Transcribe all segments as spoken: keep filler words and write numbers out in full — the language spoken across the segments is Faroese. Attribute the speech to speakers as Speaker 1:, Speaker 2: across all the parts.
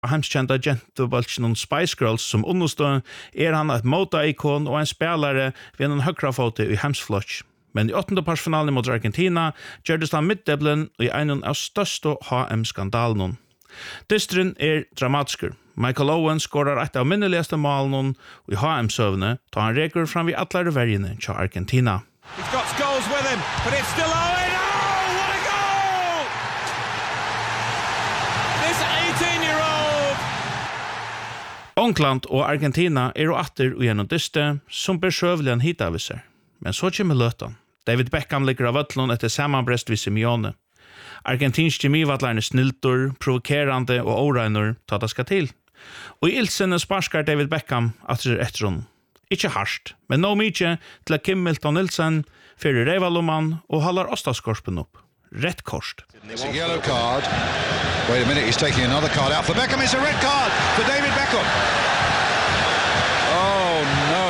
Speaker 1: hemskända gentubolchen Spice Girls som understår är han ett moda-ikon och en spelare vid en högra fote i hemsflotch. Men i åttende partsfinalen mot Argentina gjordes han middeblen i en av største H M-skandalen. Dystren er dramatisker. Michael Owen skorar ett av minneligaste malen i H M-sövne tar han reker fram vid alla revergene till Argentina.
Speaker 2: He's got Scholes with him, but it's still Owen. Oh, what a goal! This eighteen-year-old!
Speaker 1: Onkland og Argentina er og atter og gjennom dyste som ber sjøvlig en hitaviser. Men så kommer løtan. David Beckham ligger av ötlån etter sammanbrest vid Simeone. Argentinsk kemivattlarne er sniltor, provokerande og oregnor tar det skal til. Og i ildsene sparskar David Beckham at det er etter hon. Ikke harst, men nå mykje til at Kim Milton Nielsen fyrir reivalomman og hallar Ostaskorpen opp. Rett korst.
Speaker 3: It's a yellow card. Wait a minute, he's taking another card out for Beckham. It's a red card for David Beckham. Oh no.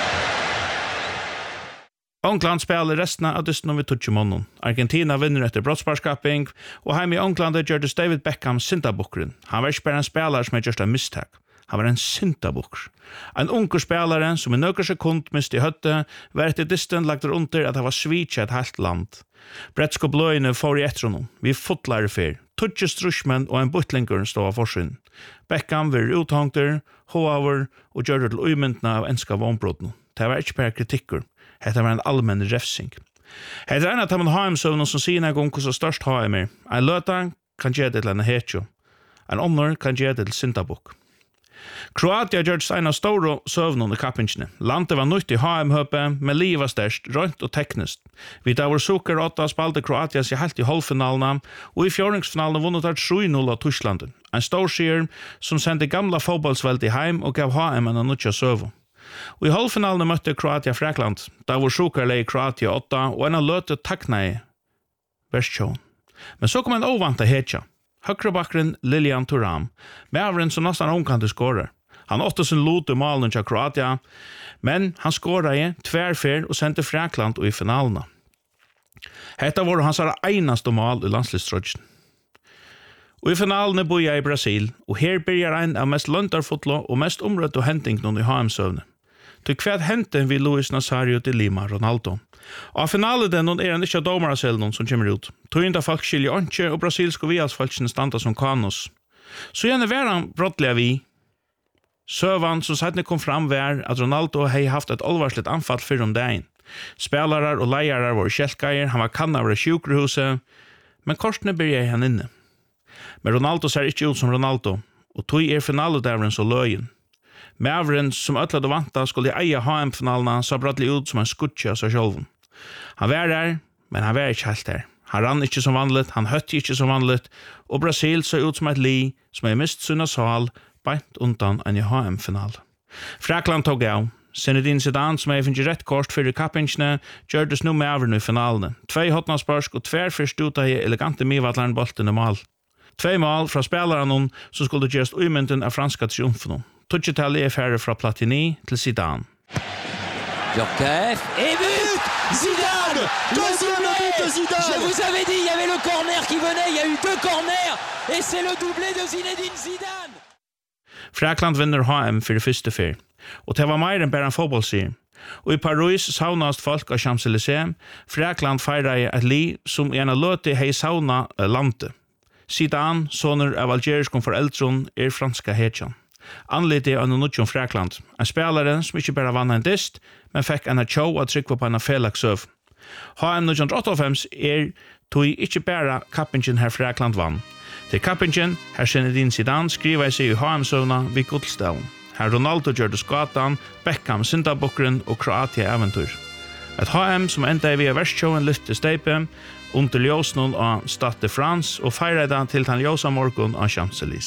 Speaker 1: Onkland spelar resten av dysten vid tutschemonnen. Argentina vinner etter brottsparskaping, og heim i Onkland gjørdes David Beckham syndabukkeren. Han var ikke bare en spelare som er gjørst av mistak. Han var en syndabukker. En unge spelare som i nøkker sekund mist i høtte, var etter dysten lagt under at han var svitja et helt land. Bretsko bløyene får i etter honom. Vi fotlare fyr. Tutje strushmen og en butlinger stod av forsyn. Beckham var uthangter, hoaver og gjør det til uimyndene av enska vombrodene. Det var ikke bare kritikker. Hetta var en allmenn refsing. Hetta er en av de H M-søvnene som sier en gang hvordan størst H M er. En løta kan gjøre det til en hetjo. En ånder kan gjøre det til syndabukk. Kroatia gjør en av store søvnene i kappingene. Landet var nytt i H M-høpet, men livet var størst, rønt og teknisk. Vi da var sukker åtta spalte Kroatia seg helt i halvfinalene, og i fjordingsfinalene vunnet der tre null av Tyskland. En stor sier som sendte gamla fotballsvelt i heim og gav H M en av nødja søvn. Og i halvfinalen møtte Kroatia Frakland, da var sjukarle i Kroatia åtta, og en av løte takna i verstsjån. Men så kom en ovanta hetja. Høyrebakkeren Lilian Thuram, med som nesten omkant skårer. Han åtte sin lot i malen til Kroatia, men han skåret i tverfer og sendte Frakland i finalene. Hetta var hans eneste mal i landslistrodgen. Og i finalen bor jeg i Brasil, og her byrjar en av mest løntarfotlo og mest omrødt og hentingene i H M-søvne. Til hver hente vi Luis Nazario de Lima Ronaldo. Og av finalen den er han ikke domaraselen som kommer ut. Tøynda folk skiljer åndsje, og brasilske vialsfolkene standa som kanos. Så gjerne var han brottelig vi. Søvan som settene kom fram var at Ronaldo hei haft et alvarsligt anfall fyrir om dagen. Spelare og leiare var kjelkeier, han var kanna av sjukrehuset, men korsene byrjar han inne. Men Ronaldo ser ikke ut som Ronaldo, og tog er finaledævren så løyen. Mavren som ødlade vanta skulle eie H M-finalene så brattelig ut som en skutje av seg sjølven. Han var der, men han var ikke helt der. Han rann ikke som vanligt, han høtte ikke som vanligt, og Brasil så ut som et li som er mist sunna sal, beint undan en H M-final. Frakland tog av. Zinedine Zidane som er finnes rett kort fyrir kappingene, gjørdes nu Mavren i finalene. Tvei hotnaspørsk og tver fyrst ut av elegante mivatlaren bolten i mal. Tvei mål fra spelaren som skulle gjøres uimynden av franska triumfen. Tudgetallet er færre fra Platini til Zidane.
Speaker 4: Djorkaeff, et but! Zidane! Deuxième but de Zidane! Je vous avais dit, il y avait le corner qui venait, il y a eu deux corners, et c'est le doublé de Zinedine Zidane!
Speaker 1: Frakland vinner H M for første fyr, og det var mer enn bare en fotballsier. Og i Paris saunast folk av Champs-Élysées, Frakland feirer et li som en av løte hei sauna landet. Zidane, soner av algeriskon foreldron, er franska hetjan. Anlite av Nunutjon Frakland, en spelare som ikke bare vann en dist, men fikk en tjå og trykk på en felagsøv. H M nitton åttaogfems er tog ikke bare kappingen her Frakland vann. Til kappingen, her Zinedine Zidane skriver seg i H M-søvna vid Guldstavn. Her Ronaldo gjør det skatan, Beckham syndabukkeren og Kroatia-eventyr. Et H M som enda via verstsjåen lyfte steipe, under ljósnån av Stade de France og feiret til den ljósa morgon av Champs-Élysées.